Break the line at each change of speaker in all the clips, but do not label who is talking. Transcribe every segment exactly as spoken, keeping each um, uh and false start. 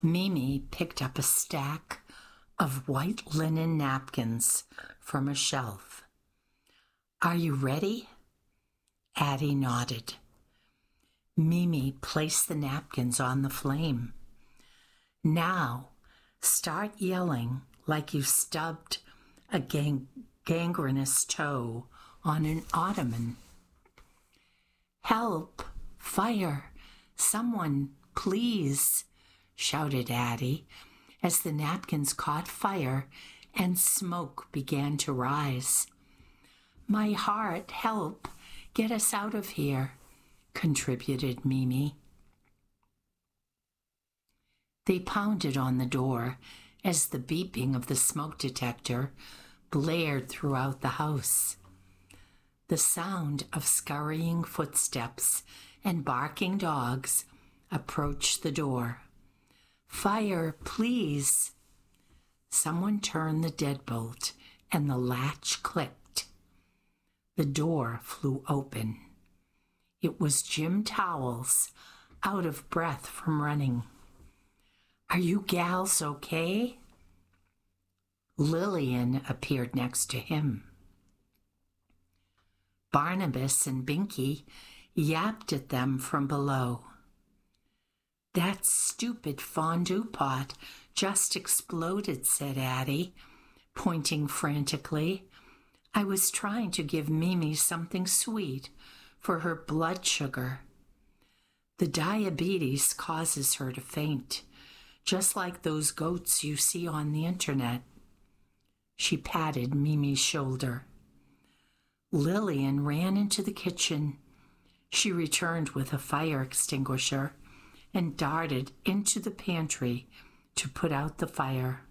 Mimi picked up a stack of white linen napkins from a shelf. "Are you ready?" Addie nodded. Mimi placed the napkins on the flame. "Now, start yelling like you stubbed a gang- gangrenous toe on an ottoman." "Help! Fire! Someone, please!" shouted Addie as the napkins caught fire and smoke began to rise. "My heart, help! Get us out of here," contributed Mimi. They pounded on the door as the beeping of the smoke detector blared throughout the house. The sound of scurrying footsteps and barking dogs approached the door. "Fire, please!" Someone turned the deadbolt and the latch clicked. The door flew open. It was Jim Towels, out of breath from running. "Are you gals okay?" Lillian appeared next to him. Barnabas and Binky yapped at them from below. "That stupid fondue pot just exploded," said Addie, pointing frantically. "I was trying to give Mimi something sweet for her blood sugar. The diabetes causes her to faint, just like those goats you see on the internet." She patted Mimi's shoulder. Lillian ran into the kitchen. She returned with a fire extinguisher and darted into the pantry to put out the fire.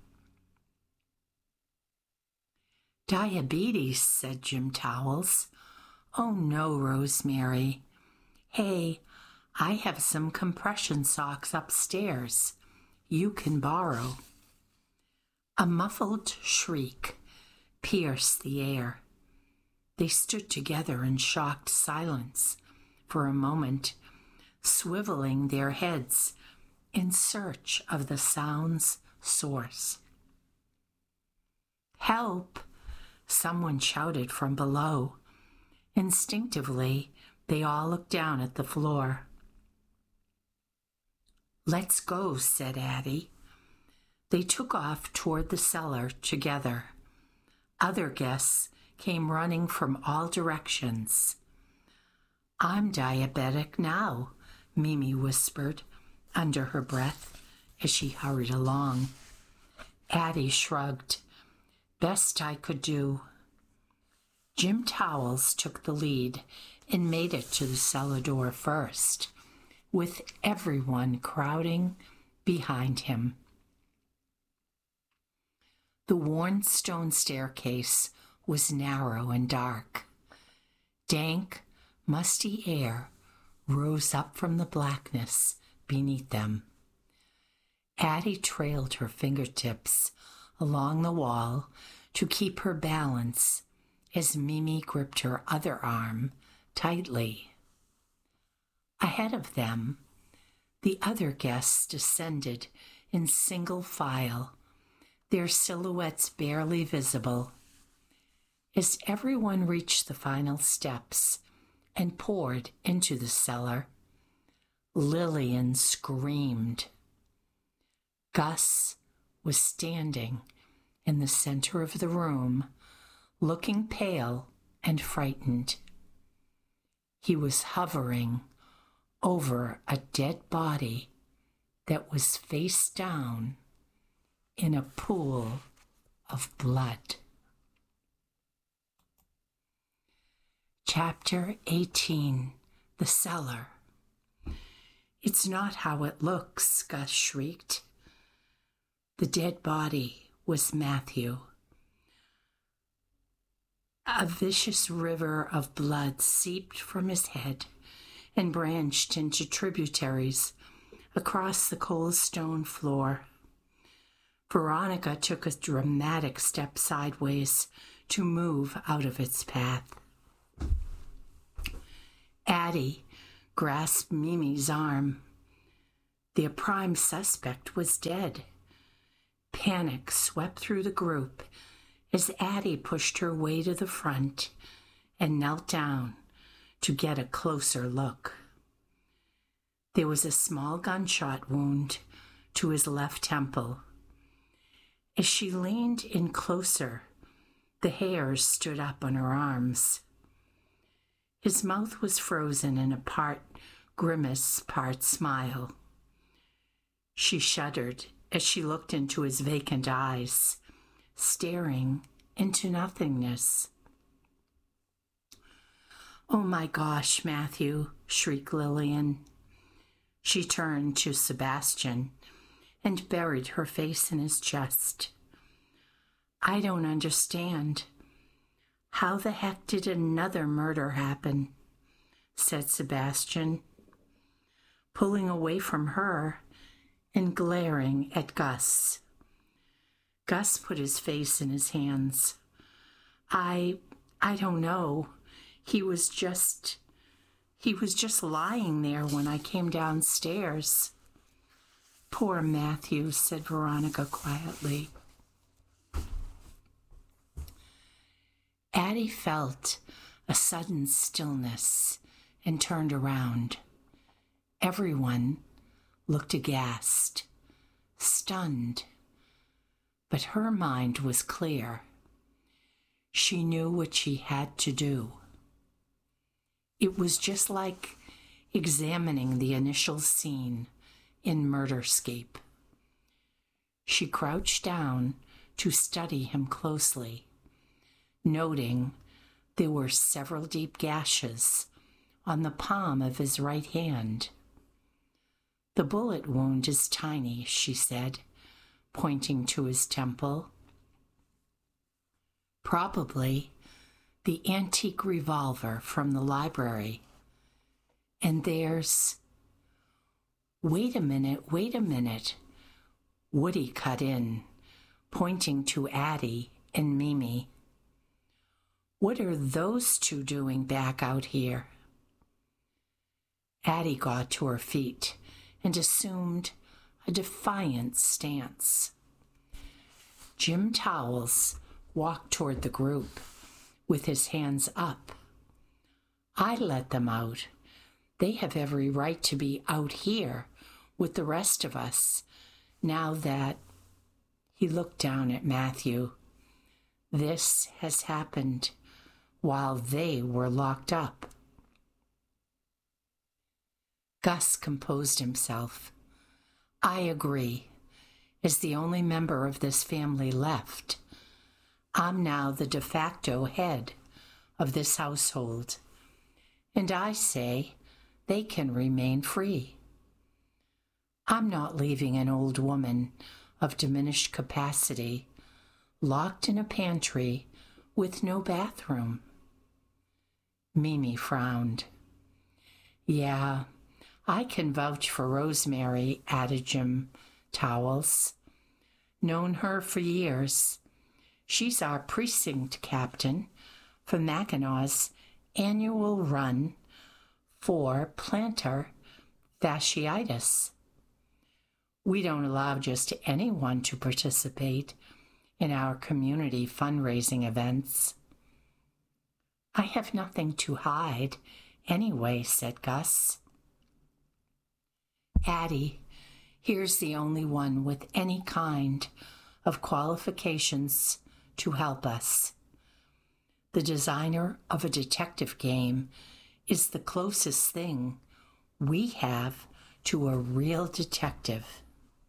"Diabetes," said Jim Towels. "Oh no, Rosemary. Hey, I have some compression socks upstairs. You can borrow." A muffled shriek pierced the air. They stood together in shocked silence for a moment, swiveling their heads in search of the sound's source. "Help!" someone shouted from below. Instinctively, they all looked down at the floor. "Let's go," said Addie. They took off toward the cellar together. Other guests came running from all directions. "I'm diabetic now," Mimi whispered under her breath as she hurried along. Addie shrugged. "Best I could do." Jim Towels took the lead and made it to the cellar door first, with everyone crowding behind him. The worn stone staircase was narrow and dark. Dank, musty air rose up from the blackness beneath them. Addie trailed her fingertips along the wall to keep her balance as Mimi gripped her other arm tightly. Ahead of them, the other guests descended in single file, their silhouettes barely visible. As everyone reached the final steps and poured into the cellar, Lillian screamed. Gus was standing in the center of the room, looking pale and frightened. He was hovering over a dead body that was face down in a pool of blood. Chapter eighteen. The Cellar. "It's not how it looks," Gus shrieked. The dead body was Matthew. A vicious river of blood seeped from his head and branched into tributaries across the cold stone floor. Veronica took a dramatic step sideways to move out of its path. Addie grasped Mimi's arm. The prime suspect was dead. Panic swept through the group as Addie pushed her way to the front and knelt down to get a closer look. There was a small gunshot wound to his left temple. As she leaned in closer, the hairs stood up on her arms. His mouth was frozen in a part grimace, part smile. She shuddered as she looked into his vacant eyes, staring into nothingness. "Oh my gosh, Matthew," shrieked Lillian. She turned to Sebastian and buried her face in his chest. "I don't understand. How the heck did another murder happen?" said Sebastian, pulling away from her and glaring at Gus. Gus put his face in his hands. I, I don't know. He was just, he was just lying there when I came downstairs." "Poor Matthew," said Veronica quietly. Addie felt a sudden stillness and turned around. Everyone looked aghast, stunned, but her mind was clear. She knew what she had to do. It was just like examining the initial scene in Murderscape. She crouched down to study him closely, noting there were several deep gashes on the palm of his right hand. "The bullet wound is tiny," she said, pointing to his temple. "Probably the antique revolver from the library. And there's—" "Wait a minute, wait a minute," Woody cut in, pointing to Addie and Mimi. "What are those two doing back out here?" Addie got to her feet and assumed a defiant stance. Jim Towles walked toward the group with his hands up. "I let them out. They have every right to be out here with the rest of us, now that—" he looked down at Matthew. "This has happened while they were locked up." Gus composed himself. "I agree. As the only member of this family left, I'm now the de facto head of this household, and I say they can remain free. I'm not leaving an old woman of diminished capacity locked in a pantry with no bathroom." Mimi frowned. "Yeah, I can vouch for Rosemary," added Jim Towles. "Known her for years. She's our precinct captain for Mackinaw's annual run for plantar fasciitis. We don't allow just anyone to participate in our community fundraising events." "I have nothing to hide anyway," said Gus. "Addie, here's the only one with any kind of qualifications to help us. The designer of a detective game is the closest thing we have to a real detective."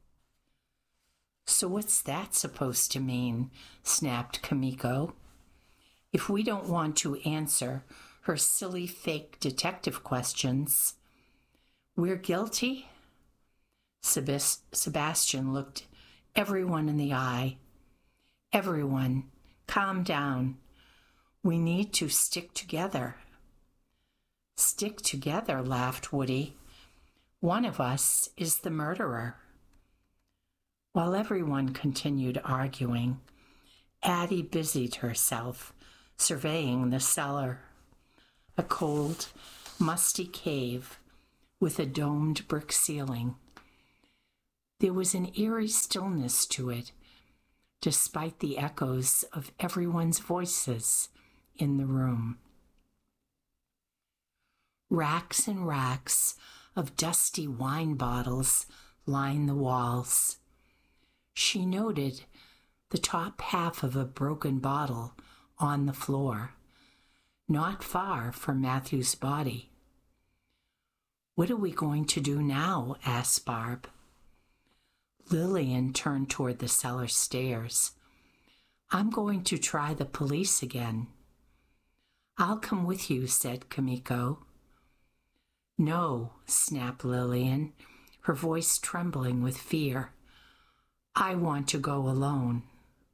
"So what's that supposed to mean?" snapped Kimiko. "If we don't want to answer her silly fake detective questions, we're guilty?" Sebas- Sebastian looked everyone in the eye. "Everyone, calm down. We need to stick together." "Stick together," laughed Woody. "One of us is the murderer." While everyone continued arguing, Addie busied herself surveying the cellar, a cold, musty cave with a domed brick ceiling There was an eerie stillness to it, despite the echoes of everyone's voices in the room. Racks and racks of dusty wine bottles lined the walls. She noted the top half of a broken bottle on the floor, not far from Matthew's body. "What are we going to do now?" asked Barb. Lillian turned toward the cellar stairs. "I'm going to try the police again." "I'll come with you," said Kimiko. "No," snapped Lillian, her voice trembling with fear. "I want to go alone."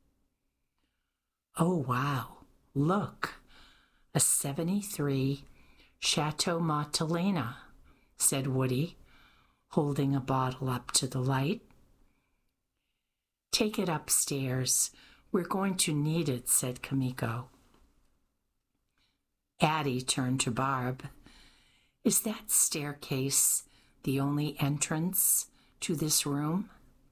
"Oh, wow, look, a seventy-three Chateau Montelena," said Woody, holding a bottle up to the light. "Take it upstairs. We're going to need it," said Kimiko. Addie turned to Barb. "Is that staircase the only entrance to this room?"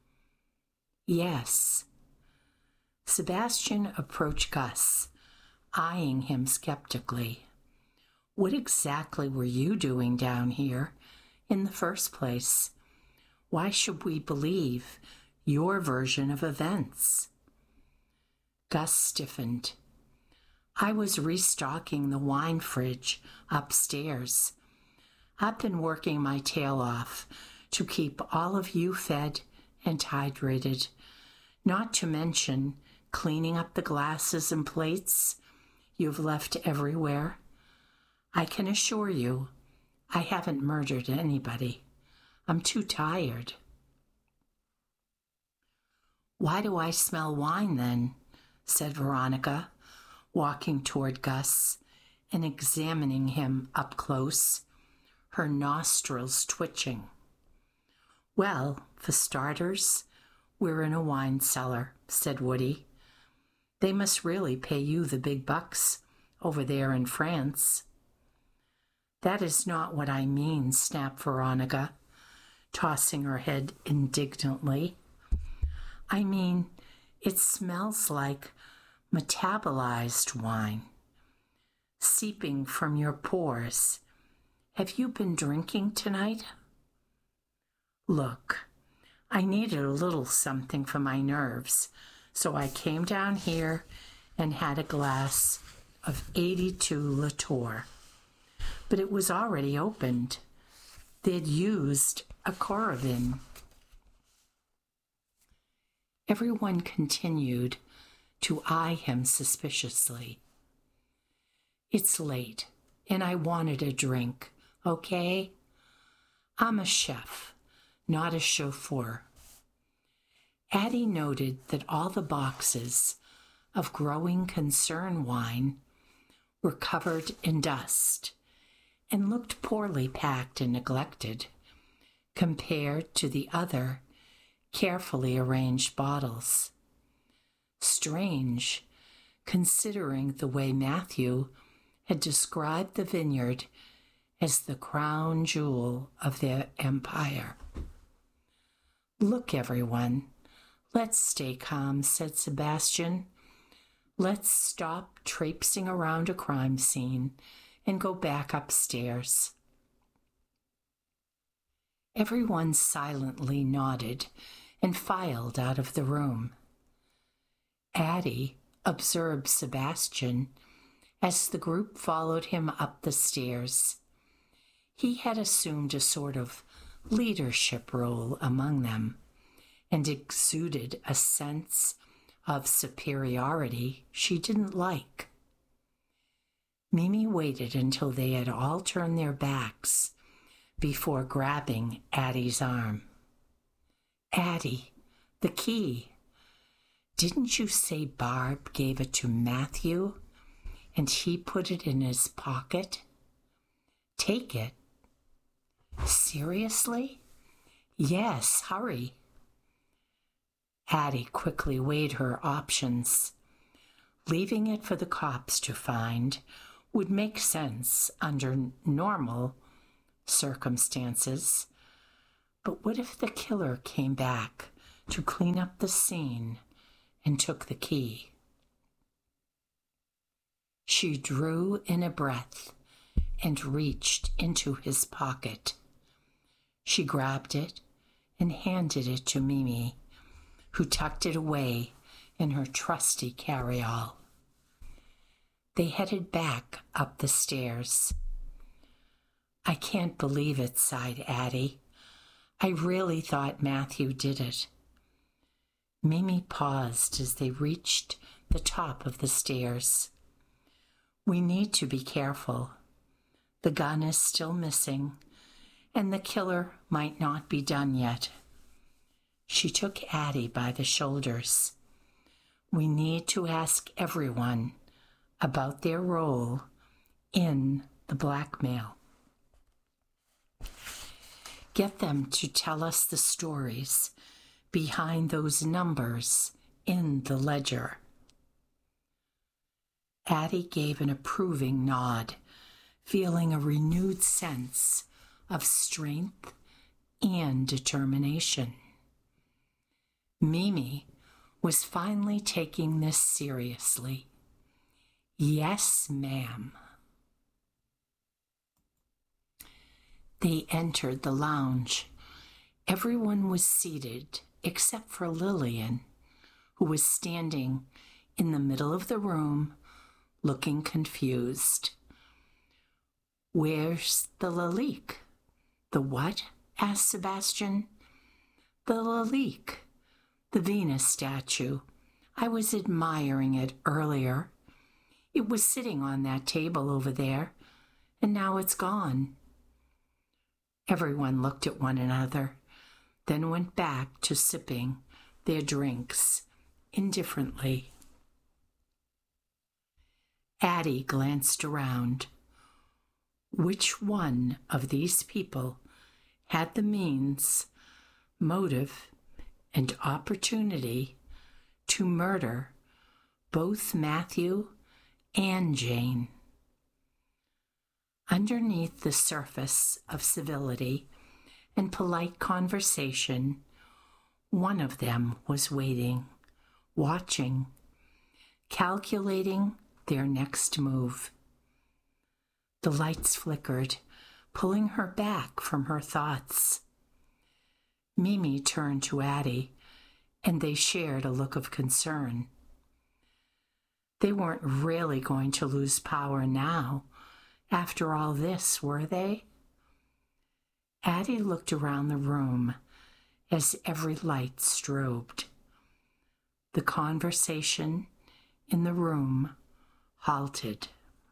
"Yes." Sebastian approached Gus, eyeing him skeptically. "What exactly were you doing down here in the first place? Why should we believe your version of events?" Gus stiffened. "I was restocking the wine fridge upstairs. I've been working my tail off to keep all of you fed and hydrated, not to mention cleaning up the glasses and plates you've left everywhere. I can assure you, I haven't murdered anybody. I'm too tired." "Why do I smell wine then?" said Veronica, walking toward Gus and examining him up close, her nostrils twitching. "Well, for starters, we're in a wine cellar," said Woody. "They must really pay you the big bucks over there in France." "That is not what I mean," snapped Veronica, tossing her head indignantly. "I mean, it smells like metabolized wine, seeping from your pores. Have you been drinking tonight?" "Look, I needed a little something for my nerves, so I came down here and had a glass of eighty-two Latour. But it was already opened. They'd used a Coravin." Everyone continued to eye him suspiciously. "It's late, and I wanted a drink, okay? I'm a chef, not a chauffeur." Addie noted that all the boxes of growing concern wine were covered in dust and looked poorly packed and neglected compared to the other carefully arranged bottles. Strange, considering the way Matthew had described the vineyard as the crown jewel of their empire. "Look, everyone, let's stay calm," said Sebastian. "Let's stop traipsing around a crime scene and go back upstairs." Everyone silently nodded and filed out of the room. Addie observed Sebastian as the group followed him up the stairs. He had assumed a sort of leadership role among them and exuded a sense of superiority she didn't like. Mimi waited until they had all turned their backs before grabbing Addie's arm. "Addie, the key. Didn't you say Barb gave it to Matthew and he put it in his pocket? Take it." "Seriously?" "Yes, hurry." Addie quickly weighed her options. Leaving it for the cops to find would make sense under normal circumstances, But what if the killer came back to clean up the scene and took the key? She drew in a breath and reached into his pocket. She grabbed it and handed it to Mimi, who tucked it away in her trusty carryall. They headed back up the stairs. "I can't believe it," sighed Addie. "I really thought Matthew did it." Mimi paused as they reached the top of the stairs. "We need to be careful. The gun is still missing, and the killer might not be done yet." She took Addie by the shoulders. "We need to ask everyone about their role in the blackmail. Get them to tell us the stories behind those numbers in the ledger." Addie gave an approving nod, feeling a renewed sense of strength and determination. Mimi was finally taking this seriously. "Yes, ma'am." They entered the lounge. Everyone was seated except for Lillian, who was standing in the middle of the room, looking confused. "Where's the Lalique?" "The what?" asked Sebastian. "The Lalique, the Venus statue. I was admiring it earlier. It was sitting on that table over there, and now it's gone." Everyone looked at one another, then went back to sipping their drinks indifferently. Addie glanced around. Which one of these people had the means, motive, and opportunity to murder both Matthew and Jane? Underneath the surface of civility and polite conversation, one of them was waiting, watching, calculating their next move. The lights flickered, pulling her back from her thoughts. Mimi turned to Addie, and they shared a look of concern. They weren't really going to lose power now, after all this, were they? Addie looked around the room as every light strobed. The conversation in the room halted.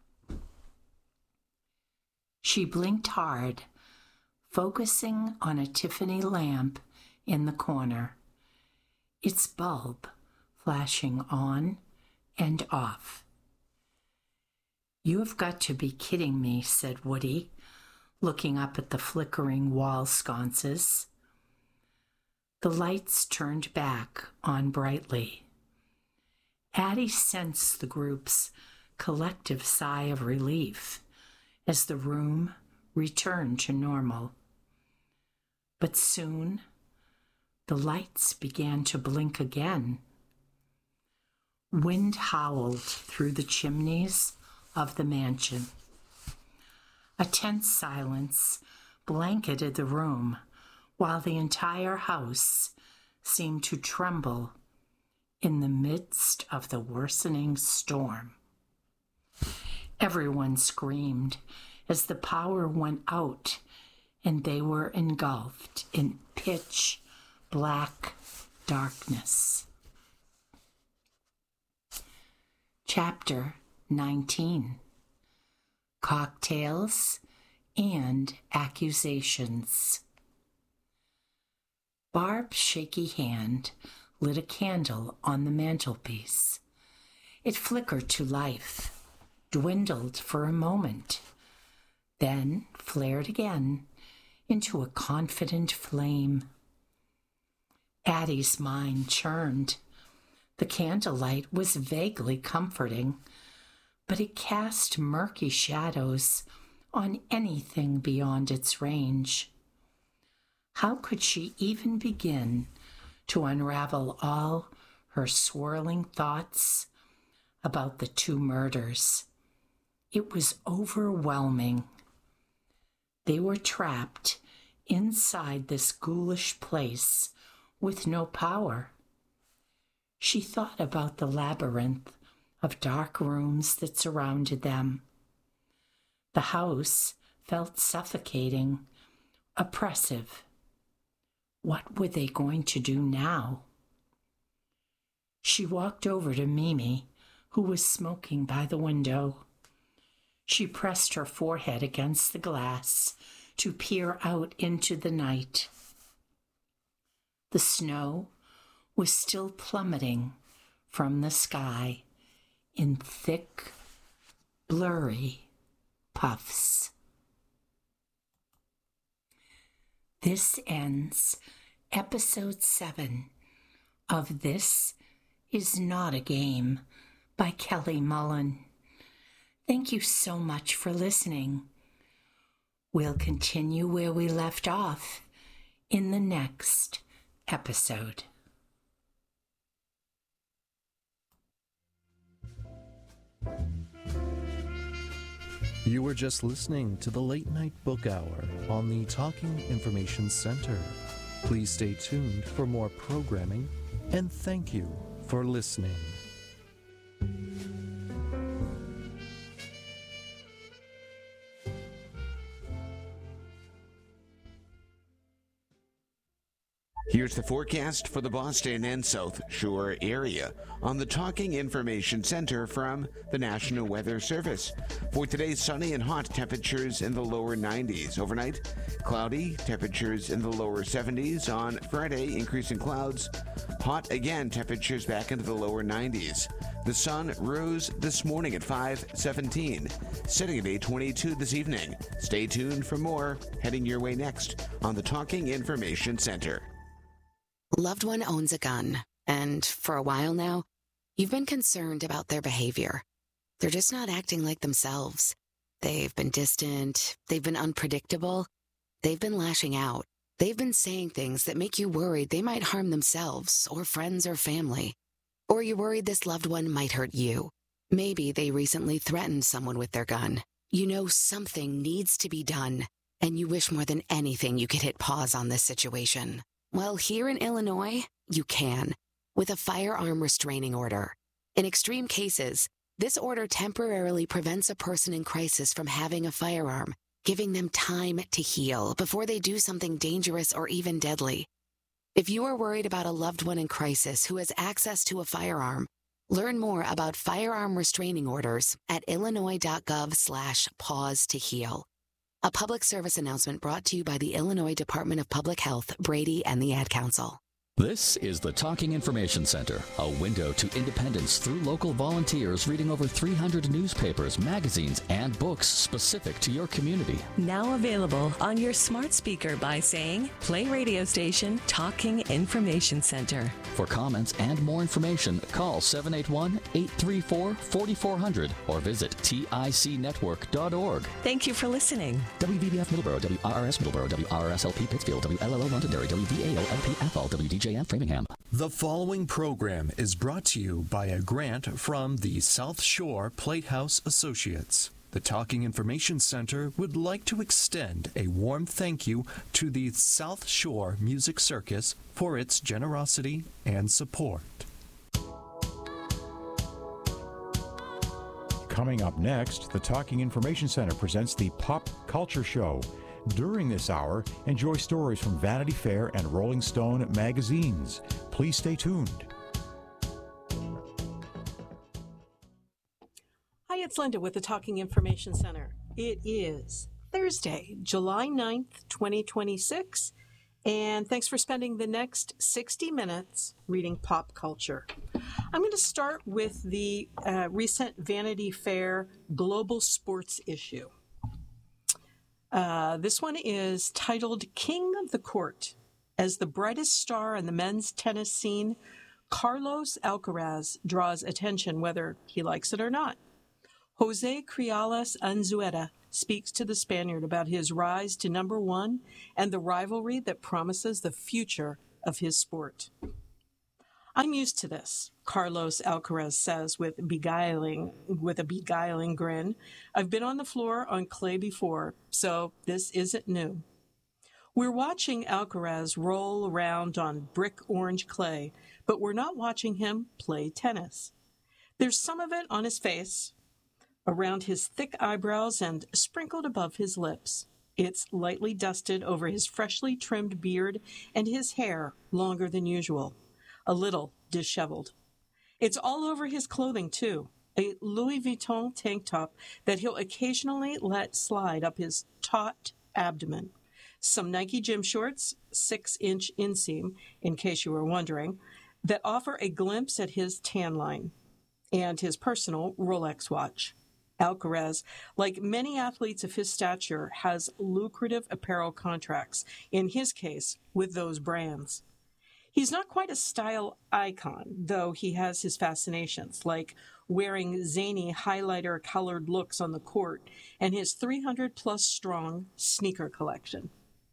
She blinked hard, focusing on a Tiffany lamp in the corner, its bulb flashing on and off. "You have got to be kidding me," said Woody, looking up at the flickering wall sconces. The lights turned back on brightly. Addie sensed the group's collective sigh of relief as the room returned to normal. But soon, the lights began to blink again. Wind howled through the chimneys of the mansion. A tense silence blanketed the room, while the entire house seemed to tremble in the midst of the worsening storm. Everyone screamed as the power went out and they were engulfed in pitch black darkness. Chapter nineteen. Cocktails and Accusations. Barb's shaky hand lit a candle on the mantelpiece. It flickered to life, dwindled for a moment, then flared again into a confident flame. Addie's mind churned. The candlelight was vaguely comforting, but it cast murky shadows on anything beyond its range. How could she even begin to unravel all her swirling thoughts about the two murders? It was overwhelming. They were trapped inside this ghoulish place with no power. She thought about the labyrinth of dark rooms that surrounded them. The house felt suffocating, oppressive. What were they going to do now? She walked over to Mimi, who was smoking by the window. She pressed her forehead against the glass to peer out into the night. The snow was still plummeting from the sky in thick, blurry puffs. This ends episode seven of This Is Not a Game by Kelly Mullen. Thank you so much for listening. We'll continue where we left off in the next episode.
You were just listening to the Late Night Book Hour on the Talking Information Center. Please stay tuned for more programming, and thank you for listening.
Here's the forecast for the Boston and South Shore area on the Talking Information Center from the National Weather Service. For today, sunny and hot, temperatures in the lower nineties. Overnight, cloudy, temperatures in the lower seventies. On Friday, increasing clouds. Hot again, temperatures back into the lower nineties. The sun rose this morning at five seventeen, setting at eight twenty-two this evening. Stay tuned for more heading your way next on the Talking Information Center.
Loved one owns a gun, and for a while now, you've been concerned about their behavior. They're just not acting like themselves. They've been distant, they've been unpredictable, they've been lashing out. They've been saying things that make you worried they might harm themselves or friends or family. Or you're worried this loved one might hurt you. Maybe they recently threatened someone with their gun. You know something needs to be done, and you wish more than anything you could hit pause on this situation. Well, here in Illinois, you can, with a firearm restraining order. In extreme cases, this order temporarily prevents a person in crisis from having a firearm, giving them time to heal before they do something dangerous or even deadly. If you are worried about a loved one in crisis who has access to a firearm, learn more about firearm restraining orders at illinois.gov slash pause to heal. A public service announcement brought to you by the Illinois Department of Public Health, Brady, and the Ad Council.
This is the Talking Information Center, a window to independence through local volunteers reading over three hundred newspapers, magazines, and books specific to your community.
Now available on your smart speaker by saying, play radio station Talking Information Center.
For comments and more information, call seven eight one, eight three four, four four zero zero or visit tic network dot org.
Thank you for listening.
W V B F Middleborough, W R R S Middleborough, W R R S L P Pittsfield, W L L O Londonderry, W V A O L P Athol, W D J M Framingham.
The following program is brought to you by a grant from the South Shore Platehouse Associates. The Talking Information Center would like to extend a warm thank you to the South Shore Music Circus for its generosity and support.
Coming up next, the Talking Information Center presents the Pop Culture Show. During this hour, enjoy stories from Vanity Fair and Rolling Stone magazines. Please stay tuned.
Hi, it's Linda with the Talking Information Center. It is Thursday, July ninth, twenty twenty-six, and thanks for spending the next sixty minutes reading pop culture. I'm going to start with the uh, recent Vanity Fair Global Sports issue. Uh, this one is titled King of the Court. As the brightest star in the men's tennis scene, Carlos Alcaraz draws attention whether he likes it or not. Jose Criales Anzueta speaks to the Spaniard about his rise to number one and the rivalry that promises the future of his sport. I'm used to this, Carlos Alcaraz says with beguiling, with a beguiling grin. I've been on the floor on clay before, so this isn't new. We're watching Alcaraz roll around on brick orange clay, but we're not watching him play tennis. There's some of it on his face, around his thick eyebrows and sprinkled above his lips. It's lightly dusted over his freshly trimmed beard and his hair longer than usual, a little disheveled. It's all over his clothing, too, a Louis Vuitton tank top that he'll occasionally let slide up his taut abdomen, some Nike gym shorts, six-inch inseam, in case you were wondering, that offer a glimpse at his tan line, and his personal Rolex watch. Alcaraz, like many athletes of his stature, has lucrative apparel contracts, in his case, with those brands. He's not quite a style icon, though he has his fascinations, like wearing zany highlighter-colored looks on the court and his three hundred plus strong sneaker collection.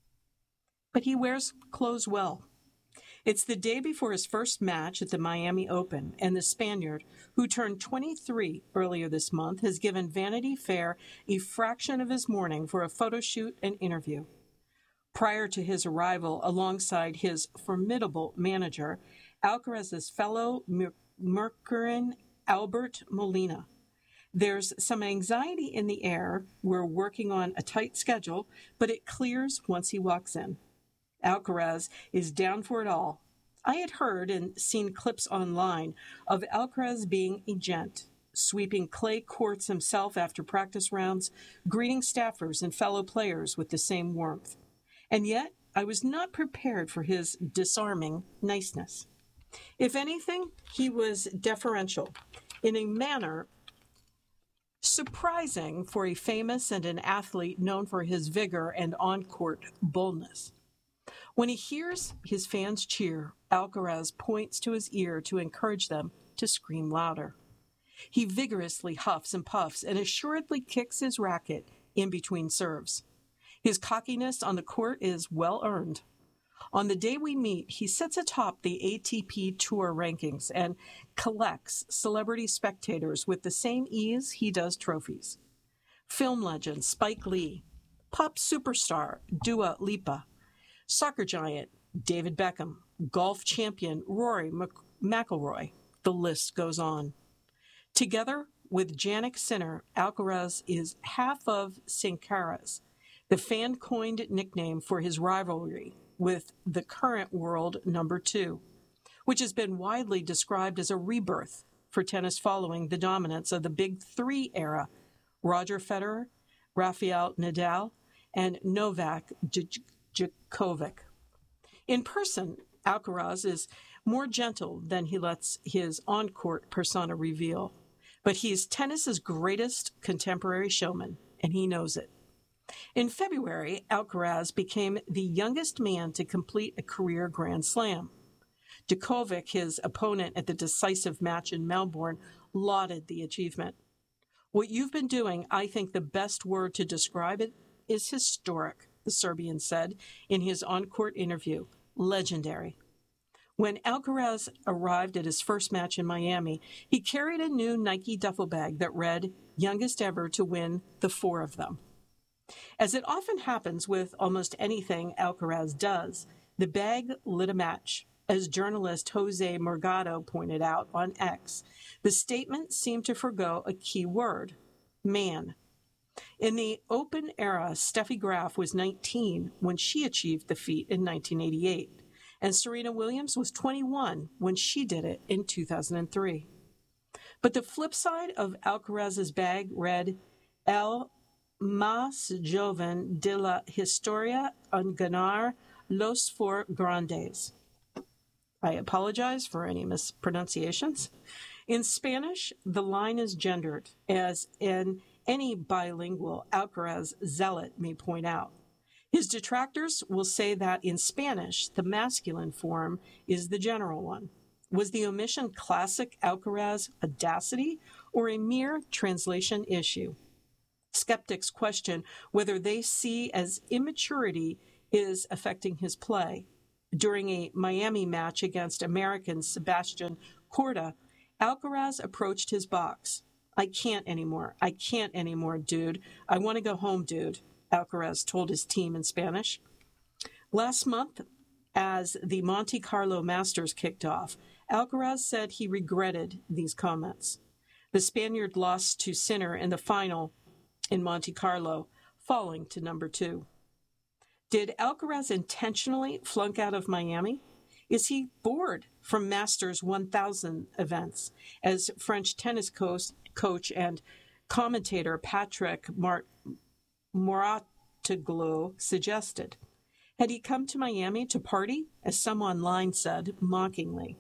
But he wears clothes well. It's the day before his first match at the Miami Open, and the Spaniard, who turned twenty-three earlier this month, has given Vanity Fair a fraction of his morning for a photo shoot and interview. Prior to his arrival alongside his formidable manager, Alcaraz's fellow Mercurin Albert Molina. There's some anxiety in the air. We're working on a tight schedule, but it clears once he walks in. Alcaraz is down for it all. I had heard and seen clips online of Alcaraz being a gent, sweeping clay courts himself after practice rounds, greeting staffers and fellow players with the same warmth. And yet, I was not prepared for his disarming niceness. If anything, he was deferential, in a manner surprising for a famous and an athlete known for his vigor and on-court boldness. When he hears his fans cheer, Alcaraz points to his ear to encourage them to scream louder. He vigorously huffs and puffs and assuredly kicks his racket in between serves. His cockiness on the court is well earned. On the day we meet, he sits atop the A T P Tour rankings and collects celebrity spectators with the same ease he does trophies. Film legend Spike Lee, pop superstar Dua Lipa, soccer giant David Beckham, golf champion Rory McIlroy. The list goes on. Together with Jannik Sinner, Alcaraz is half of Sin Cara's, the fan-coined nickname for his rivalry with the current world number two, which has been widely described as a rebirth for tennis following the dominance of the Big Three era, Roger Federer, Rafael Nadal, and Novak Djokovic. In person, Alcaraz is more gentle than he lets his on-court persona reveal, but he's tennis's greatest contemporary showman, and he knows it. In February, Alcaraz became the youngest man to complete a career Grand Slam. Djokovic, his opponent at the decisive match in Melbourne, lauded the achievement. What you've been doing, I think the best word to describe it is historic, the Serbian said in his on-court interview. Legendary. When Alcaraz arrived at his first match in Miami, he carried a new Nike duffel bag that read, youngest ever to win the four of them. As it often happens with almost anything Alcaraz does, the bag lit a match. As journalist Jose Morgado pointed out on X, the statement seemed to forgo a key word, man. In the Open era, Steffi Graf was nineteen when she achieved the feat in nineteen eighty-eight, and Serena Williams was twenty-one when she did it in two thousand three. But the flip side of Alcaraz's bag read, El más joven de la historia en ganar los four grandes. I apologize for any mispronunciations. In Spanish, the line is gendered, as in any bilingual Alcaraz zealot may point out. His detractors will say that in Spanish, the masculine form is the general one. Was the omission classic Alcaraz audacity or a mere translation issue? Skeptics question whether they see as immaturity is affecting his play. During a Miami match against American Sebastian Corda, Alcaraz approached his box. "I can't anymore. I can't anymore, dude. I want to go home, dude," Alcaraz told his team in Spanish. Last month, as the Monte Carlo Masters kicked off, Alcaraz said he regretted these comments. The Spaniard lost to Sinner in the final in Monte Carlo, falling to number two. Did Alcaraz intentionally flunk out of Miami? Is he bored from Masters one thousand events, as French tennis coach, coach and commentator Patrick Mar- Mouratoglou suggested? Had he come to Miami to party, as some online said mockingly?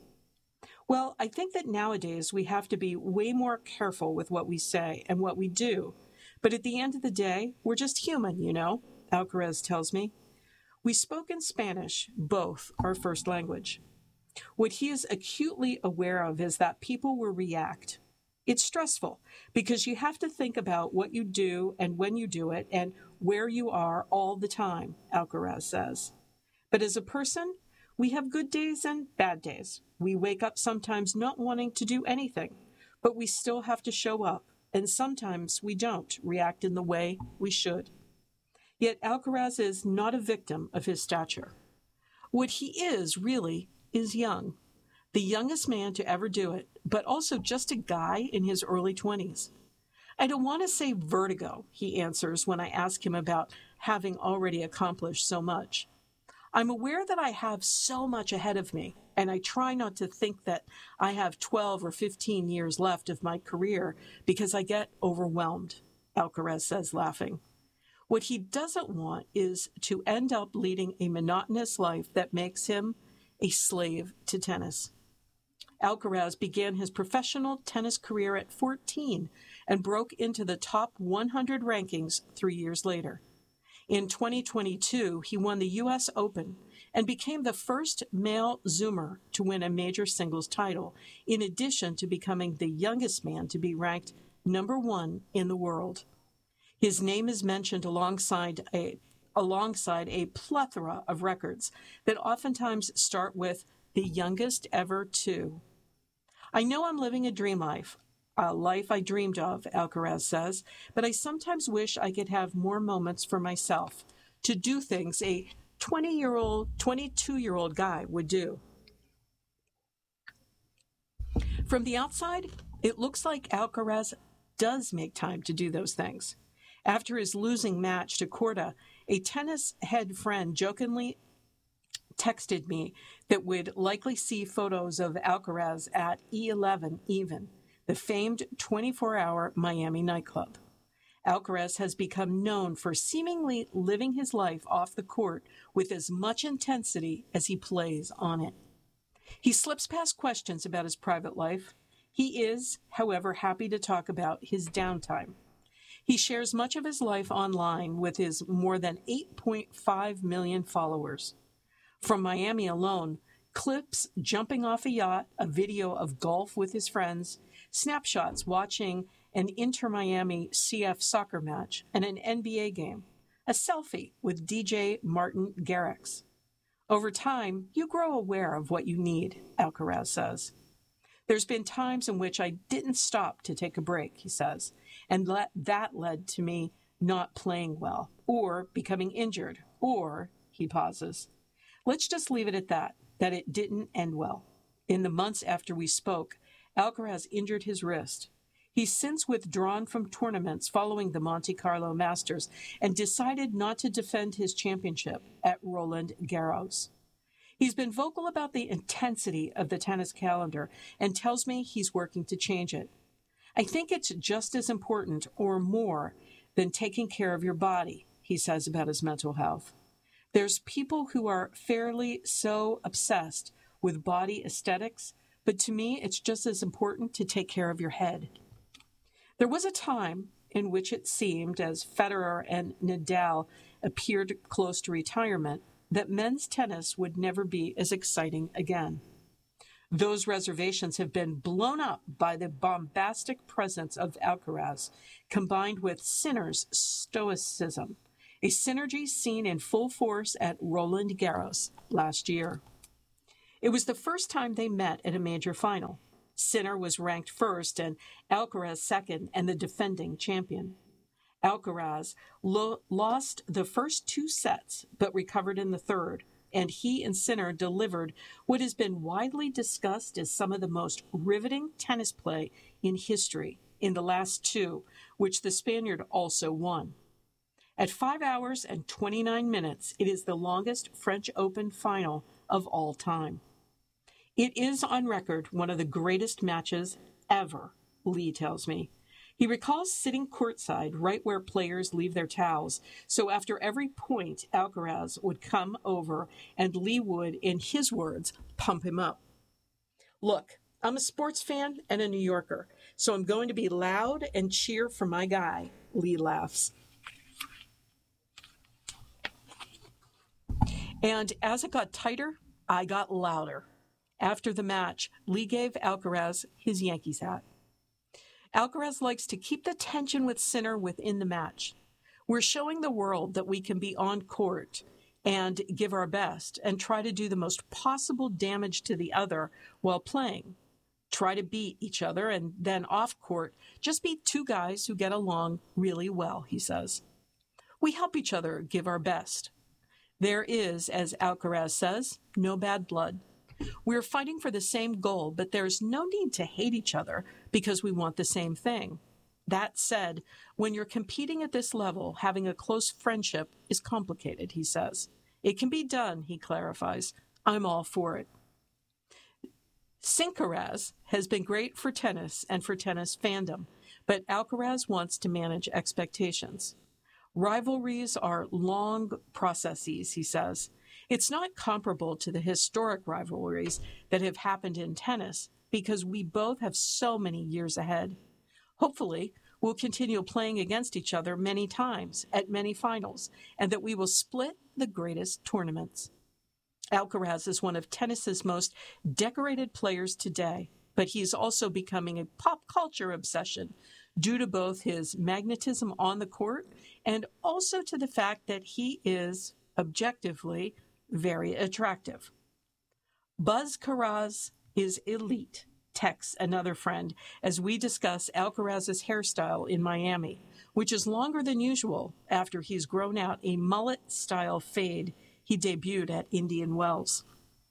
Well, I think that nowadays we have to be way more careful with what we say and what we do. But at the end of the day, we're just human, you know, Alcaraz tells me. We spoke in Spanish, both our first language. What he is acutely aware of is that people will react. It's stressful because you have to think about what you do and when you do it and where you are all the time, Alcaraz says. But as a person, we have good days and bad days. We wake up sometimes not wanting to do anything, but we still have to show up, and sometimes we don't react in the way we should. Yet Alcaraz is not a victim of his stature. What he is, really, is young. The youngest man to ever do it, but also just a guy in his early twenties. I don't want to say vertigo, he answers when I ask him about having already accomplished so much. I'm aware that I have so much ahead of me, and I try not to think that I have twelve or fifteen years left of my career because I get overwhelmed, Alcaraz says, laughing. What he doesn't want is to end up leading a monotonous life that makes him a slave to tennis. Alcaraz began his professional tennis career at fourteen and broke into the top one hundred rankings three years later. In twenty twenty-two, he won the U S Open and became the first male Zoomer to win a major singles title, in addition to becoming the youngest man to be ranked number one in the world. His name is mentioned alongside a, alongside a plethora of records that oftentimes start with the youngest ever to. I know I'm living a dream life, a life I dreamed of, Alcaraz says, but I sometimes wish I could have more moments for myself to do things a twenty-year-old, twenty-two-year-old guy would do. From the outside, it looks like Alcaraz does make time to do those things. After his losing match to Corda, a tennis head friend jokingly texted me that would likely see photos of Alcaraz at E eleven Even, the famed twenty-four hour Miami nightclub. Alcaraz has become known for seemingly living his life off the court with as much intensity as he plays on it. He slips past questions about his private life. He is, however, happy to talk about his downtime. He shares much of his life online with his more than eight point five million followers. From Miami alone, clips jumping off a yacht, a video of golf with his friends, snapshots watching an Inter-Miami C F soccer match and an N B A game, a selfie with D J Martin Garrix. Over time, you grow aware of what you need, Alcaraz says. There's been times in which I didn't stop to take a break, he says, and let, that led to me not playing well, or becoming injured, or, he pauses. Let's just leave it at that, that it didn't end well. In the months after we spoke, Alcaraz injured his wrist. He's since withdrawn from tournaments following the Monte Carlo Masters and decided not to defend his championship at Roland Garros. He's been vocal about the intensity of the tennis calendar and tells me he's working to change it. I think it's just as important or more than taking care of your body, he says about his mental health. There's people who are fairly so obsessed with body aesthetics, but to me, it's just as important to take care of your head. There was a time in which it seemed, as Federer and Nadal appeared close to retirement, that men's tennis would never be as exciting again. Those reservations have been blown up by the bombastic presence of Alcaraz, combined with Sinner's stoicism, a synergy seen in full force at Roland Garros last year. It was the first time they met at a major final. Sinner was ranked first and Alcaraz second, and the defending champion. Alcaraz lo- lost the first two sets, but recovered in the third, and he and Sinner delivered what has been widely discussed as some of the most riveting tennis play in history in the last two, which the Spaniard also won. At five hours and twenty-nine minutes, it is the longest French Open final of all time. It is on record one of the greatest matches ever, Lee tells me. He recalls sitting courtside right where players leave their towels, so after every point, Alcaraz would come over and Lee would, in his words, pump him up. Look, I'm a sports fan and a New Yorker, so I'm going to be loud and cheer for my guy, Lee laughs. And as it got tighter, I got louder. After the match, Lee gave Alcaraz his Yankees hat. Alcaraz likes to keep the tension with Sinner within the match. We're showing the world that we can be on court and give our best and try to do the most possible damage to the other while playing. Try to beat each other, and then off court, just be two guys who get along really well, he says. We help each other give our best. There is, as Alcaraz says, no bad blood. We're fighting for the same goal, but there's no need to hate each other because we want the same thing. That said, when you're competing at this level, having a close friendship is complicated, he says. It can be done, he clarifies. I'm all for it. Sincaraz has been great for tennis and for tennis fandom, but Alcaraz wants to manage expectations. Rivalries are long processes, he says. It's not comparable to the historic rivalries that have happened in tennis because we both have so many years ahead. Hopefully, we'll continue playing against each other many times at many finals, and that we will split the greatest tournaments. Alcaraz is one of tennis's most decorated players today, but he's also becoming a pop culture obsession due to both his magnetism on the court and also to the fact that he is, objectively, very attractive. Buzz Karaz is elite, texts another friend as we discuss Alcaraz's hairstyle in Miami, which is longer than usual after he's grown out a mullet-style fade he debuted at Indian Wells.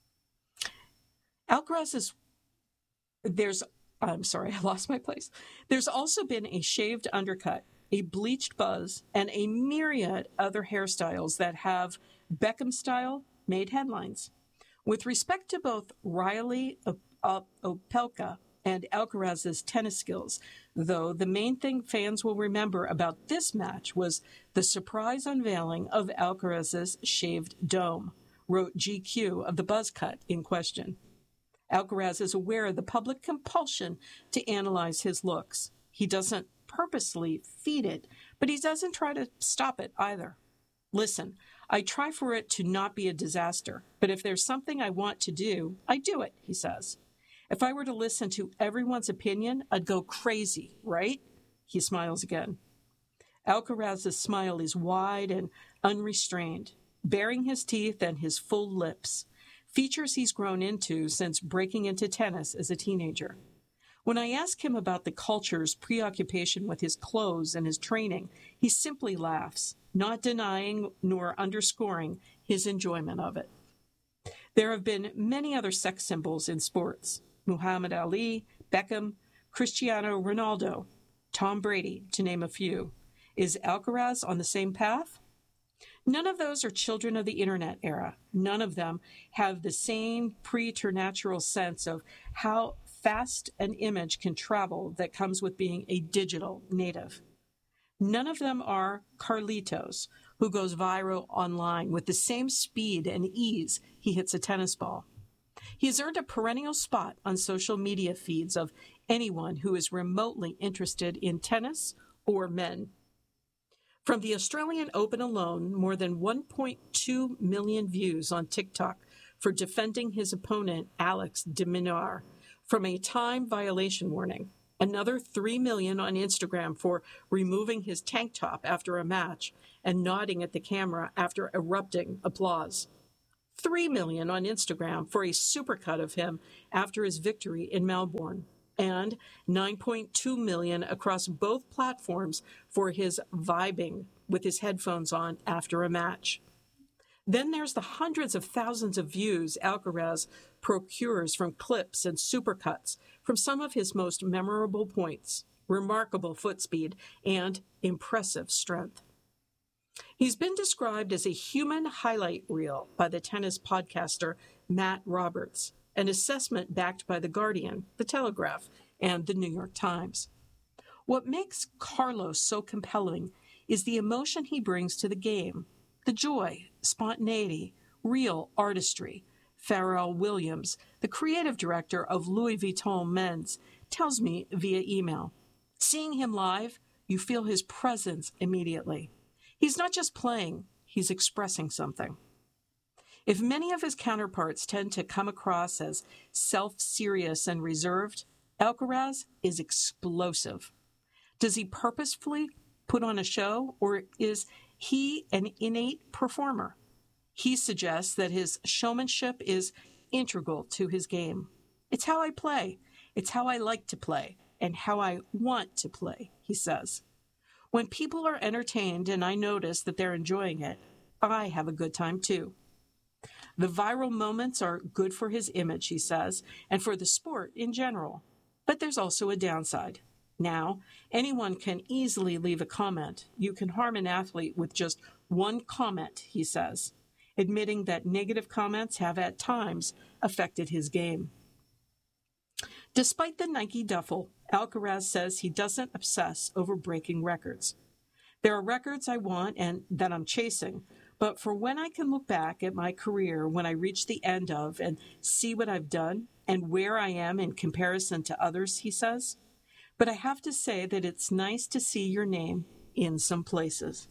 Alcaraz is, there's, I'm sorry, I lost my place. There's also been a shaved undercut, a bleached buzz, and a myriad other hairstyles that have Beckham style made headlines. With respect to both Riley Opelka and Alcaraz's tennis skills, though, the main thing fans will remember about this match was the surprise unveiling of Alcaraz's shaved dome, wrote G Q of the buzz cut in question. Alcaraz is aware of the public compulsion to analyze his looks. He doesn't purposely feed it, but he doesn't try to stop it either. Listen, I try for it to not be a disaster, but if there's something I want to do, I do it, he says. If I were to listen to everyone's opinion, I'd go crazy, right? He smiles again. Alcaraz's smile is wide and unrestrained, baring his teeth and his full lips, features he's grown into since breaking into tennis as a teenager. When I ask him about the culture's preoccupation with his clothes and his training, he simply laughs, not denying nor underscoring his enjoyment of it. There have been many other sex symbols in sports: Muhammad Ali, Beckham, Cristiano Ronaldo, Tom Brady, to name a few. Is Alcaraz on the same path? None of those are children of the internet era. None of them have the same preternatural sense of how fast an image can travel that comes with being a digital native. None of them are Carlitos, who goes viral online with the same speed and ease he hits a tennis ball. He has earned a perennial spot on social media feeds of anyone who is remotely interested in tennis or men. From the Australian Open alone, more than one point two million views on TikTok for defending his opponent, Alex de Minaur, from a time violation warning. Another three million dollars on Instagram for removing his tank top after a match and nodding at the camera after erupting applause. three million dollars on Instagram for a supercut of him after his victory in Melbourne. And nine point two million dollars across both platforms for his vibing with his headphones on after a match. Then there's the hundreds of thousands of views Alcaraz procures from clips and supercuts from some of his most memorable points, remarkable foot speed, and impressive strength. He's been described as a human highlight reel by the tennis podcaster Matt Roberts, an assessment backed by The Guardian, The Telegraph, and The New York Times. What makes Carlos so compelling is the emotion he brings to the game, the joy, spontaneity, real artistry. Pharrell Williams, the creative director of Louis Vuitton Men's, tells me via email. Seeing him live, you feel his presence immediately. He's not just playing, he's expressing something. If many of his counterparts tend to come across as self-serious and reserved, Alcaraz is explosive. Does he purposefully put on a show, or is he an innate performer? He suggests that his showmanship is integral to his game. It's how I play. It's how I like to play and how I want to play, he says. When people are entertained and I notice that they're enjoying it, I have a good time too. The viral moments are good for his image, he says, and for the sport in general. But there's also a downside. Now, anyone can easily leave a comment. You can harm an athlete with just one comment, he says, admitting that negative comments have at times affected his game. Despite the Nike duffel, Alcaraz says he doesn't obsess over breaking records. There are records I want and that I'm chasing, but for when I can look back at my career when I reach the end of and see what I've done and where I am in comparison to others, he says, but I have to say that it's nice to see your name in some places.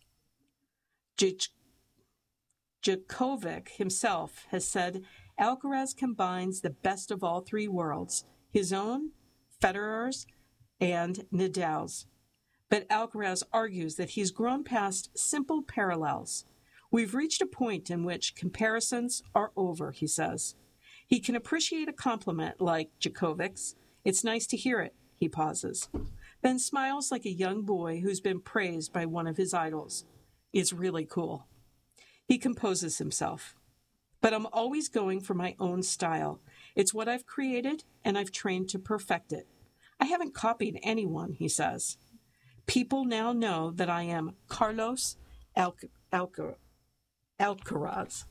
Djokovic himself has said Alcaraz combines the best of all three worlds, his own, Federer's, and Nadal's. But Alcaraz argues that he's grown past simple parallels. We've reached a point in which comparisons are over, he says. He can appreciate a compliment like Djokovic's. It's nice to hear it, he pauses, then smiles like a young boy who's been praised by one of his idols. It's really cool. He composes himself. But I'm always going for my own style. It's what I've created, and I've trained to perfect it. I haven't copied anyone, he says. People now know that I am Carlos Alc- Alc- Alcaraz.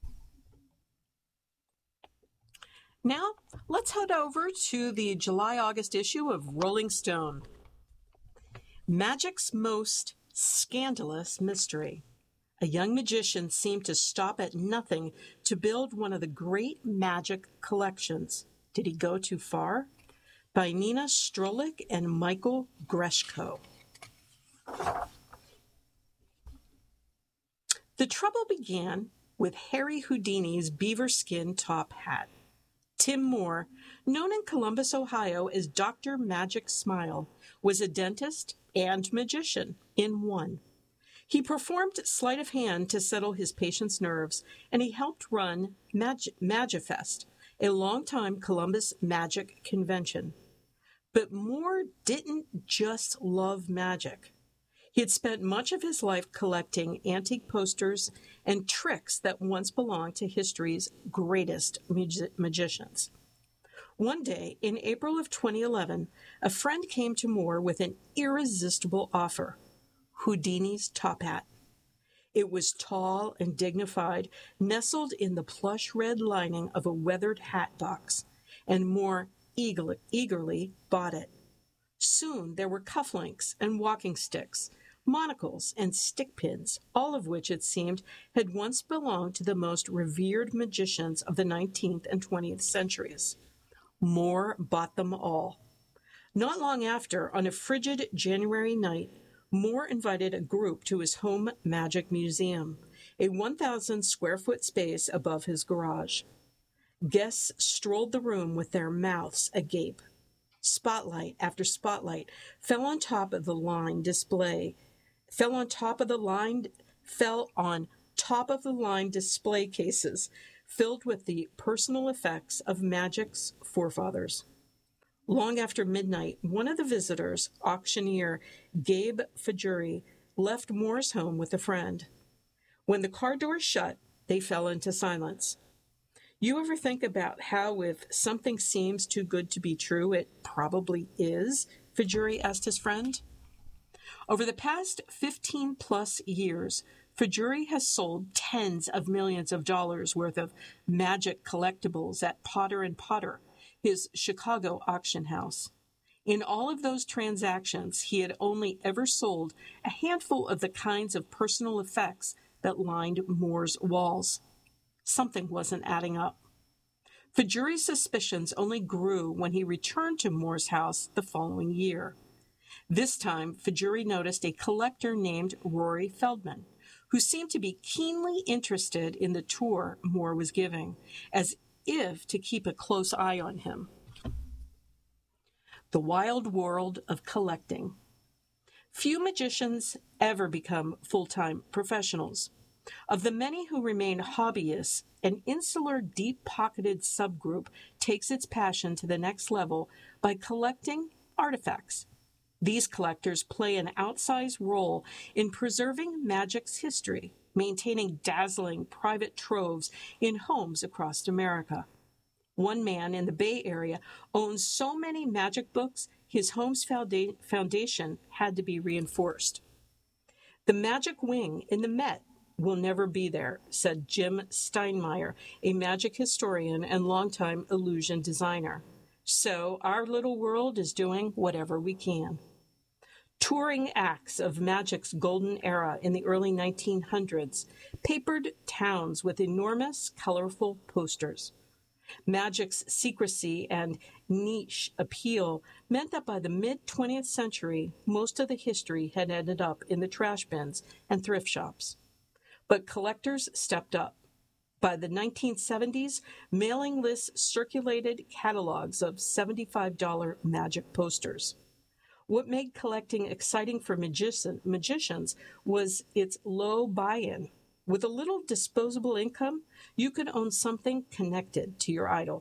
Now, let's head over to the July-August issue of Rolling Stone. Magic's most scandalous mystery. A young magician seemed to stop at nothing to build one of the great magic collections. Did he go too far? By Nina Strolik and Michael Greshko. The trouble began with Harry Houdini's beaver skin top hat. Tim Moore, known in Columbus, Ohio as Doctor Magic Smile, was a dentist and magician in one. He performed sleight of hand to settle his patients' nerves, and he helped run Mag- Magifest, a longtime Columbus magic convention. But Moore didn't just love magic. He had spent much of his life collecting antique posters and tricks that once belonged to history's greatest mag- magicians. One day, in April of twenty eleven, a friend came to Moore with an irresistible offer: Houdini's top hat. It was tall and dignified, nestled in the plush red lining of a weathered hat box, and Moore eagerly, eagerly bought it. Soon there were cufflinks and walking sticks, monocles and stick pins, all of which, it seemed, had once belonged to the most revered magicians of the nineteenth and twentieth centuries. Moore bought them all. Not long after, on a frigid January night, Moore invited a group to his home magic museum, a one thousand square foot space above his garage. Guests strolled the room with their mouths agape. Spotlight after spotlight fell on top of the line display, fell on top of the line, fell on top of the line display cases filled with the personal effects of Magic's forefathers. Long after midnight, one of the visitors, auctioneer Gabe Fajuri, left Moore's home with a friend. When the car door shut, they fell into silence. You ever think about how if something seems too good to be true, it probably is? Fajuri asked his friend. Over the past fifteen plus years, Fajuri has sold tens of millions of dollars worth of Magic collectibles at Potter and Potter, his Chicago auction house. In all of those transactions, he had only ever sold a handful of the kinds of personal effects that lined Moore's walls. Something wasn't adding up. Fajuri's suspicions only grew when he returned to Moore's house the following year. This time, Fajuri noticed a collector named Rory Feldman, who seemed to be keenly interested in the tour Moore was giving, as if to keep a close eye on him. The wild world of collecting. Few magicians ever become full-time professionals. Of the many who remain hobbyists, an insular, deep-pocketed subgroup takes its passion to the next level by collecting artifacts. These collectors play an outsized role in preserving Magic's history, maintaining dazzling private troves in homes across America. One man in the Bay Area owns so many Magic books, his home's founda- foundation had to be reinforced. The Magic Wing in the Met will never be there, said Jim Steinmeier, a Magic historian and longtime illusion designer. So our little world is doing whatever we can. Touring acts of Magic's golden era in the early nineteen hundreds papered towns with enormous, colorful posters. Magic's secrecy and niche appeal meant that by the mid-twentieth century, most of the history had ended up in the trash bins and thrift shops. But collectors stepped up. By the nineteen seventies, mailing lists circulated catalogs of seventy-five dollars Magic posters. What made collecting exciting for magician, magicians was its low buy-in. With a little disposable income, you could own something connected to your idol.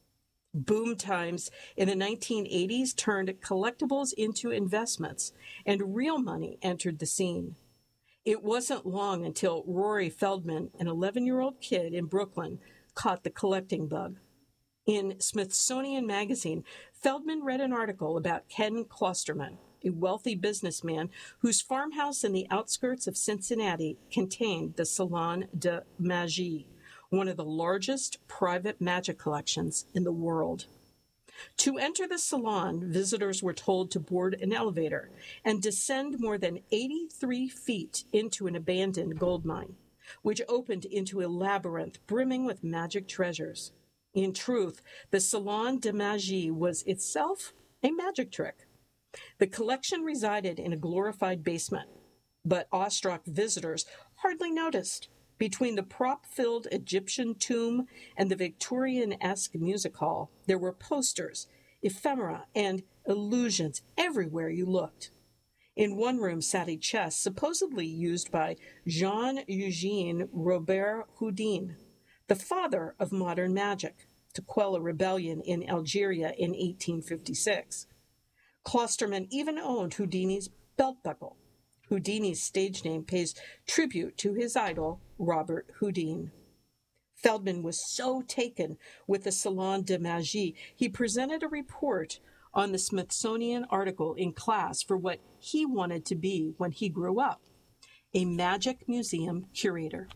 Boom times in the nineteen eighties turned collectibles into investments, and real money entered the scene. It wasn't long until Rory Feldman, an eleven-year-old kid in Brooklyn, caught the collecting bug. In Smithsonian Magazine, Feldman read an article about Ken Klosterman, a wealthy businessman whose farmhouse in the outskirts of Cincinnati contained the Salon de Magie, one of the largest private magic collections in the world. To enter the salon, visitors were told to board an elevator and descend more than eighty-three feet into an abandoned gold mine, which opened into a labyrinth brimming with magic treasures. In truth, the Salon de Magie was itself a magic trick. The collection resided in a glorified basement, but awestruck visitors hardly noticed. Between the prop-filled Egyptian tomb and the Victorian-esque music hall, there were posters, ephemera, and illusions everywhere you looked. In one room sat a chest supposedly used by Jean-Eugène Robert Houdin, the father of modern magic, to quell a rebellion in Algeria in eighteen fifty-six. Klosterman even owned Houdini's belt buckle. Houdini's stage name pays tribute to his idol, Robert Houdin. Feldman was so taken with the Salon de Magie, he presented a report on the Smithsonian article in class for what he wanted to be when he grew up, a magic museum curator.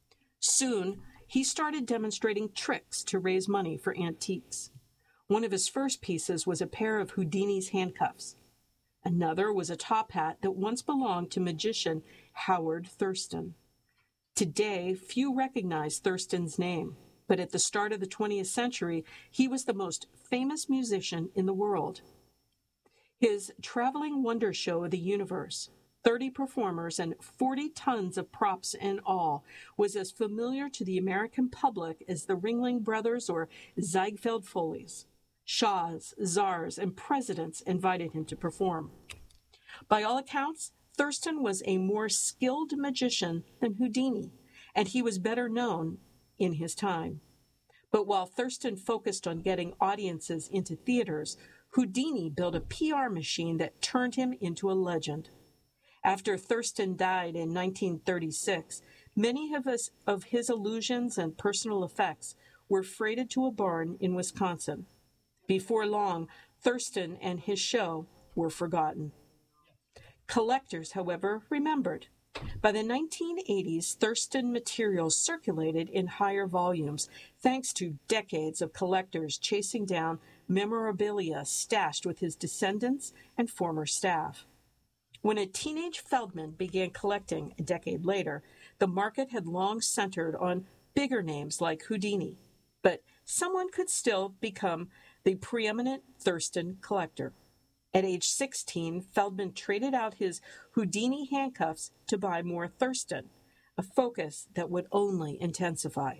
Soon, he started demonstrating tricks to raise money for antiques. One of his first pieces was a pair of Houdini's handcuffs. Another was a top hat that once belonged to magician Howard Thurston. Today, few recognize Thurston's name, but at the start of the twentieth century, he was the most famous musician in the world. His Traveling Wonder Show of the Universe, thirty performers, and forty tons of props in all, was as familiar to the American public as the Ringling Brothers or Ziegfeld Follies. Shahs, czars, and presidents invited him to perform. By all accounts, Thurston was a more skilled magician than Houdini, and he was better known in his time. But while Thurston focused on getting audiences into theaters, Houdini built a P R machine that turned him into a legend. After Thurston died in nineteen thirty-six, many of his, of his illusions and personal effects were freighted to a barn in Wisconsin. Before long, Thurston and his show were forgotten. Collectors, however, remembered. By the nineteen eighties, Thurston materials circulated in higher volumes, thanks to decades of collectors chasing down memorabilia stashed with his descendants and former staff. When a teenage Feldman began collecting a decade later, the market had long centered on bigger names like Houdini, but someone could still become the preeminent Thurston collector. At age sixteen, Feldman traded out his Houdini handcuffs to buy more Thurston, a focus that would only intensify.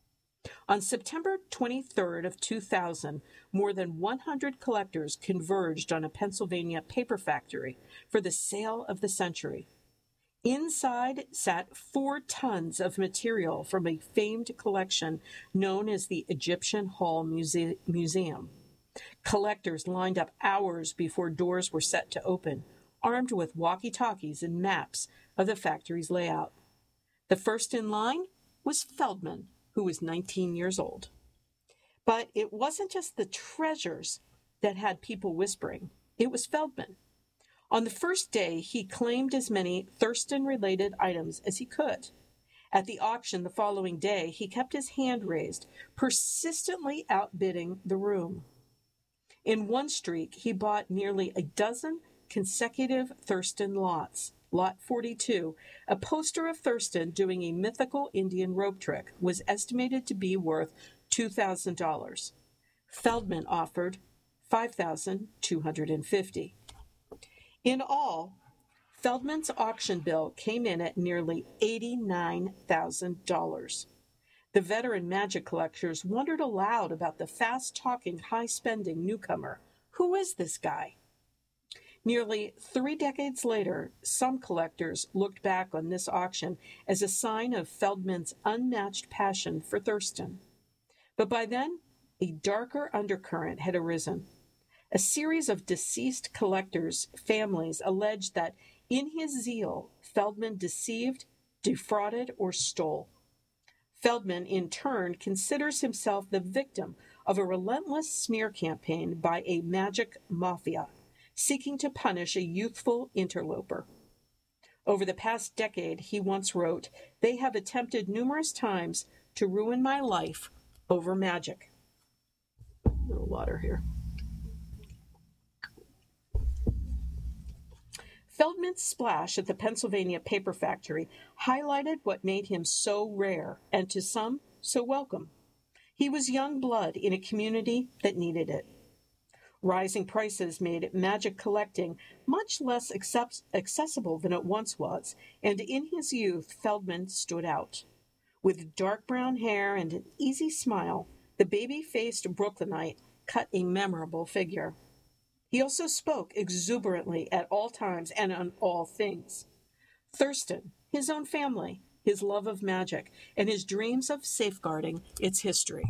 On September twenty-third of two thousand, more than one hundred collectors converged on a Pennsylvania paper factory for the sale of the century. Inside sat four tons of material from a famed collection known as the Egyptian Hall Muse- Museum. Collectors lined up hours before doors were set to open, armed with walkie-talkies and maps of the factory's layout. The first in line was Feldman, who was nineteen years old. But it wasn't just the treasures that had people whispering. It was Feldman. On the first day, he claimed as many Thurston-related items as he could. At the auction the following day, he kept his hand raised, persistently outbidding the room. In one streak, he bought nearly a dozen consecutive Thurston lots. Lot forty-two, a poster of Thurston doing a mythical Indian rope trick, was estimated to be worth two thousand dollars. Feldman offered five thousand two hundred fifty dollars. In all, Feldman's auction bill came in at nearly eighty-nine thousand dollars. The veteran magic collectors wondered aloud about the fast-talking, high-spending newcomer. Who is this guy? Nearly three decades later, some collectors looked back on this auction as a sign of Feldman's unmatched passion for Thurston. But by then, a darker undercurrent had arisen. A series of deceased collectors' families alleged that in his zeal, Feldman deceived, defrauded, or stole. Feldman, in turn, considers himself the victim of a relentless smear campaign by a magic mafia, seeking to punish a youthful interloper. Over the past decade, he once wrote, "They have attempted numerous times to ruin my life over magic." A little water here. Feldman's splash at the Pennsylvania paper factory highlighted what made him so rare and, to some, so welcome. He was young blood in a community that needed it. Rising prices made magic collecting much less accept- accessible than it once was, and in his youth, Feldman stood out. With dark brown hair and an easy smile, the baby-faced Brooklynite cut a memorable figure. He also spoke exuberantly at all times and on all things. Thurston, his own family, his love of magic, and his dreams of safeguarding its history.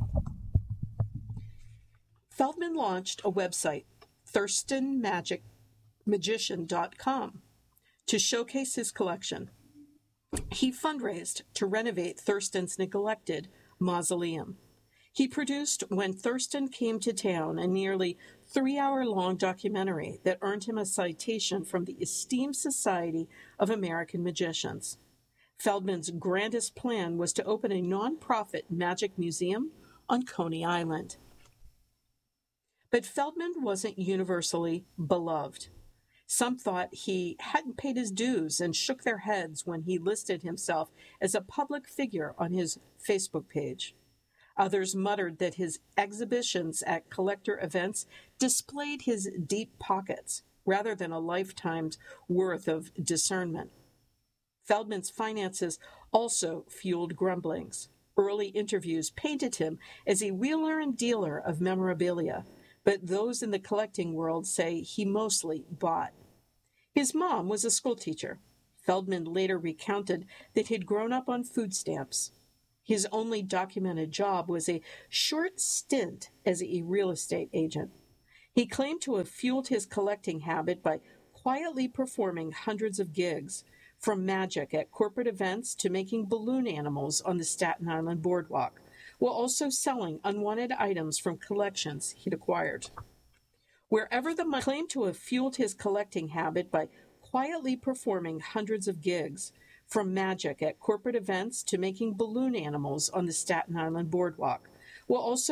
Feldman launched a website, Thurston Magic Magician dot com, to showcase his collection. He fundraised to renovate Thurston's neglected mausoleum. He produced When Thurston Came to Town, a nearly three-hour-long documentary that earned him a citation from the esteemed Society of American Magicians. Feldman's grandest plan was to open a non-profit magic museum on Coney Island. But Feldman wasn't universally beloved. Some thought he hadn't paid his dues and shook their heads when he listed himself as a public figure on his Facebook page. Others muttered that his exhibitions at collector events displayed his deep pockets, rather than a lifetime's worth of discernment. Feldman's finances also fueled grumblings. Early interviews painted him as a wheeler and dealer of memorabilia, but those in the collecting world say he mostly bought. His mom was a schoolteacher. Feldman later recounted that he'd grown up on food stamps. His only documented job was a short stint as a real estate agent. He claimed to have fueled his collecting habit by quietly performing hundreds of gigs, from magic at corporate events to making balloon animals on the Staten Island boardwalk, while also selling unwanted items from collections he'd acquired. Wherever the money claimed to have fueled his collecting habit by quietly performing hundreds of gigs, from magic at corporate events to making balloon animals on the Staten Island boardwalk, while also